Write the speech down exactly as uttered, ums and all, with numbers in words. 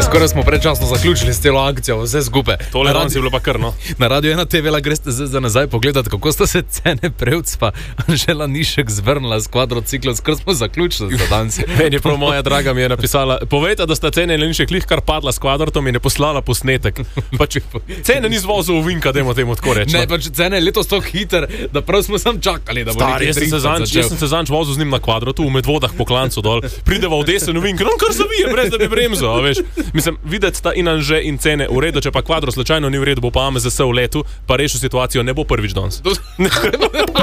Skoraj smo predčasno zaključili s celo akcijo, vse skupaj. Tole danes je bilo pa krno. Na Radio ena te ve greste zdaj za nazaj pogledati, kako sta se Cene Prevc pa Anžela Nišek zvrnila s kvadrociklom, skoro smo zaključili za danes. Meni je prav moja draga mi je napisala, povejte, da sta Cene Nišek lih kar padla s kvadrotom in je poslala posnetek. Pač, Cene ni zvozil v vinka, dajmo temu tako reči. Ne, pač Cene je letos tako hiter, da prav smo sam čakali, da bo Star, jaz, sem zanč, jaz sem se zanč vozil z njim na kvadrotu, v Medvodah po klancu dol, prideva v desen v vink, no kar zavije, brez da bi bremzo, veš. Mislim, videti sta in Anže in Cene v redu, če pa kvadro slučajno ni v redu, bo pa Ame zase v letu, pa rešil situacijo, ne bo prvič danes.